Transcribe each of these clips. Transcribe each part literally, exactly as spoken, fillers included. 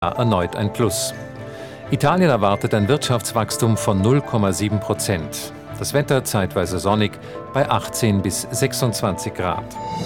erneut ein Plus. Italien erwartet ein Wirtschaftswachstum von null Komma sieben Prozent. Das Wetter zeitweise sonnig bei achtzehn bis sechsundzwanzig Grad.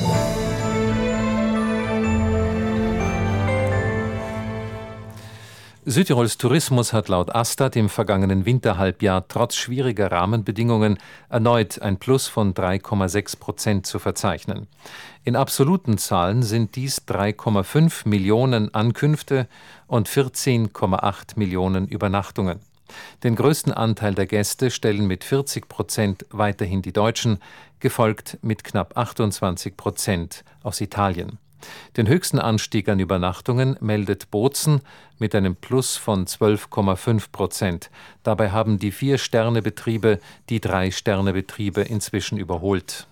Südtirols Tourismus hat laut Astat im vergangenen Winterhalbjahr trotz schwieriger Rahmenbedingungen erneut ein Plus von drei Komma sechs Prozent zu verzeichnen. In absoluten Zahlen sind dies drei Komma fünf Millionen Ankünfte und vierzehn Komma acht Millionen Übernachtungen. Den größten Anteil der Gäste stellen mit vierzig Prozent weiterhin die Deutschen, gefolgt mit knapp achtundzwanzig Prozent aus Italien. Den höchsten Anstieg an Übernachtungen meldet Bozen mit einem Plus von zwölf Komma fünf Prozent. Dabei haben die Vier-Sterne-Betriebe die Drei-Sterne-Betriebe inzwischen überholt.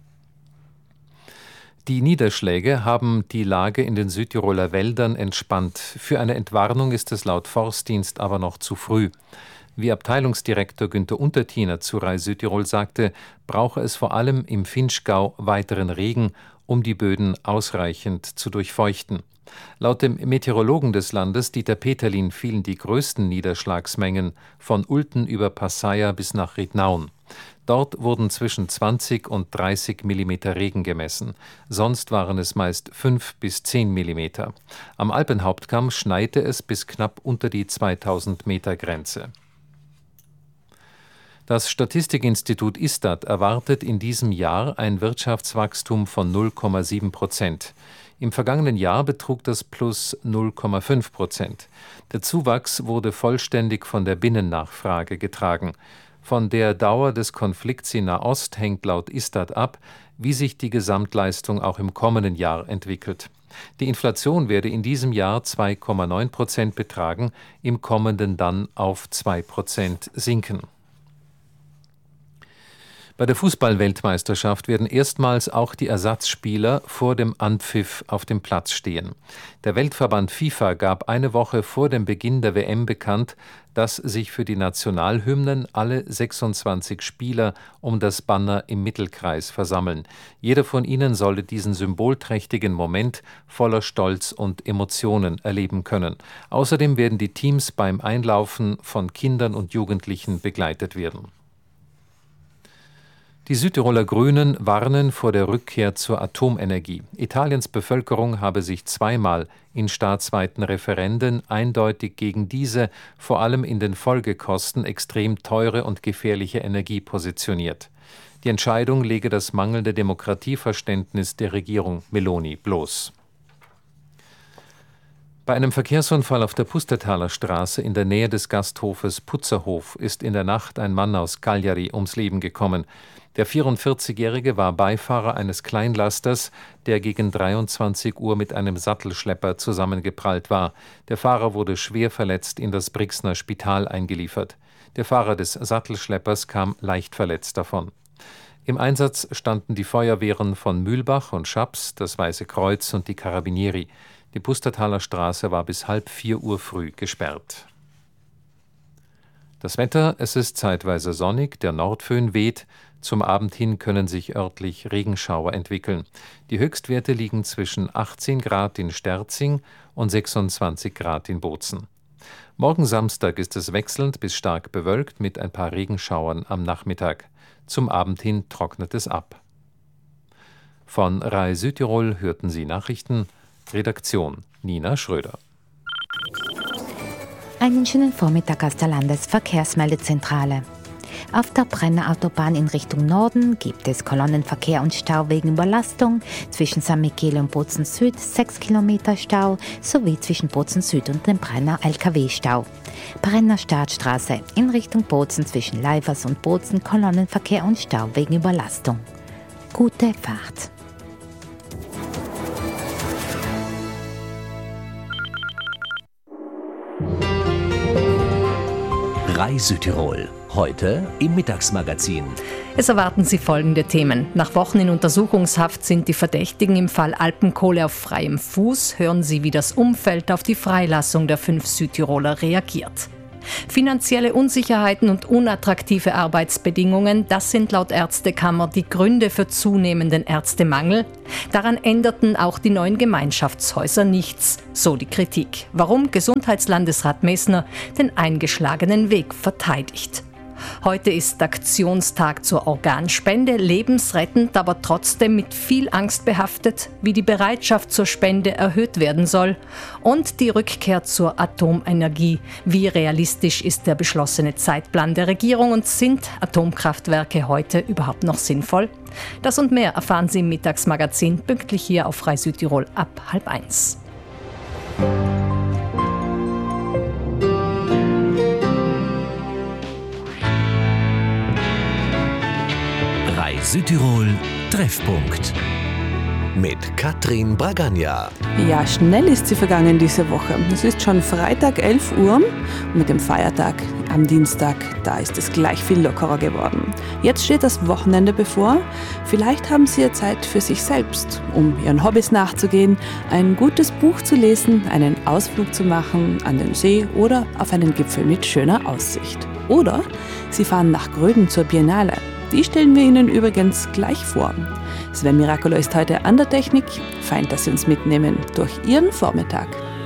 Die Niederschläge haben die Lage in den Südtiroler Wäldern entspannt. Für eine Entwarnung ist es laut Forstdienst aber noch zu früh. Wie Abteilungsdirektor Günther Untertiner zu Rai Südtirol sagte, brauche es vor allem im Vinschgau weiteren Regen, um die Böden ausreichend zu durchfeuchten. Laut dem Meteorologen des Landes, Dieter Peterlin, fielen die größten Niederschlagsmengen von Ulten über Passaia bis nach Riednaun. Dort wurden zwischen zwanzig und dreißig Millimeter Regen gemessen. Sonst waren es meist fünf bis zehn Millimeter. Am Alpenhauptkamm schneite es bis knapp unter die zweitausend Meter Grenze. Das Statistikinstitut Istat erwartet in diesem Jahr ein Wirtschaftswachstum von null Komma sieben Prozent. Im vergangenen Jahr betrug das Plus null Komma fünf Prozent. Der Zuwachs wurde vollständig von der Binnennachfrage getragen. Von der Dauer des Konflikts in Nahost hängt laut Istat ab, wie sich die Gesamtleistung auch im kommenden Jahr entwickelt. Die Inflation werde in diesem Jahr zwei Komma neun Prozent betragen, im kommenden dann auf zwei Prozent sinken. Bei der Fußball-Weltmeisterschaft werden erstmals auch die Ersatzspieler vor dem Anpfiff auf dem Platz stehen. Der Weltverband FIFA gab eine Woche vor dem Beginn der W M bekannt, dass sich für die Nationalhymnen alle sechsundzwanzig Spieler um das Banner im Mittelkreis versammeln. Jeder von ihnen solle diesen symbolträchtigen Moment voller Stolz und Emotionen erleben können. Außerdem werden die Teams beim Einlaufen von Kindern und Jugendlichen begleitet werden. Die Südtiroler Grünen warnen vor der Rückkehr zur Atomenergie. Italiens Bevölkerung habe sich zweimal in staatsweiten Referenden eindeutig gegen diese, vor allem in den Folgekosten, extrem teure und gefährliche Energie positioniert. Die Entscheidung lege das mangelnde Demokratieverständnis der Regierung Meloni bloß. Bei einem Verkehrsunfall auf der Pustertaler Straße in der Nähe des Gasthofes Putzerhof ist in der Nacht ein Mann aus Cagliari ums Leben gekommen. Der vierundvierzigjährige war Beifahrer eines Kleinlasters, der gegen dreiundzwanzig Uhr mit einem Sattelschlepper zusammengeprallt war. Der Fahrer wurde schwer verletzt in das Brixner Spital eingeliefert. Der Fahrer des Sattelschleppers kam leicht verletzt davon. Im Einsatz standen die Feuerwehren von Mühlbach und Schaps, das Weiße Kreuz und die Carabinieri. Die Pustertaler Straße war bis halb vier Uhr früh gesperrt. Das Wetter, es ist zeitweise sonnig, der Nordföhn weht. Zum Abend hin können sich örtlich Regenschauer entwickeln. Die Höchstwerte liegen zwischen achtzehn Grad in Sterzing und sechsundzwanzig Grad in Bozen. Morgen Samstag ist es wechselnd bis stark bewölkt mit ein paar Regenschauern am Nachmittag. Zum Abend hin trocknet es ab. Von Rai Südtirol hörten Sie Nachrichten. Redaktion Nina Schröder. Einen schönen Vormittag aus der Landesverkehrsmeldezentrale. Auf der Brenner Autobahn in Richtung Norden gibt es Kolonnenverkehr und Stau wegen Überlastung. Zwischen San Michele und Bozen Süd sechs Kilometer Stau sowie zwischen Bozen Süd und dem Brenner L K W-Stau. Brenner Startstraße in Richtung Bozen zwischen Leivers und Bozen Kolonnenverkehr und Stau wegen Überlastung. Gute Fahrt! Rai Südtirol. Heute im Mittagsmagazin. Es erwarten Sie folgende Themen. Nach Wochen in Untersuchungshaft sind die Verdächtigen im Fall Alpenkohle auf freiem Fuß. Hören Sie, wie das Umfeld auf die Freilassung der fünf Südtiroler reagiert. Finanzielle Unsicherheiten und unattraktive Arbeitsbedingungen, das sind laut Ärztekammer die Gründe für zunehmenden Ärztemangel. Daran änderten auch die neuen Gemeinschaftshäuser nichts, so die Kritik. Warum Gesundheitslandesrat Messner den eingeschlagenen Weg verteidigt. Heute ist Aktionstag zur Organspende, lebensrettend, aber trotzdem mit viel Angst behaftet, wie die Bereitschaft zur Spende erhöht werden soll. Und die Rückkehr zur Atomenergie. Wie realistisch ist der beschlossene Zeitplan der Regierung und sind Atomkraftwerke heute überhaupt noch sinnvoll? Das und mehr erfahren Sie im Mittagsmagazin, pünktlich hier auf Frei Südtirol ab halb eins. Südtirol Treffpunkt mit Katrin Bragagna. Ja, schnell ist sie vergangen diese Woche. Es ist schon Freitag elf Uhr und mit dem Feiertag am Dienstag, da ist es gleich viel lockerer geworden. Jetzt steht das Wochenende bevor. Vielleicht haben Sie ja Zeit für sich selbst, um Ihren Hobbys nachzugehen, ein gutes Buch zu lesen, einen Ausflug zu machen an den See oder auf einen Gipfel mit schöner Aussicht. Oder Sie fahren nach Gröden zur Biennale. Die stellen wir Ihnen übrigens gleich vor. Sven Miraculo ist heute an der Technik. Fein, dass Sie uns mitnehmen durch Ihren Vormittag.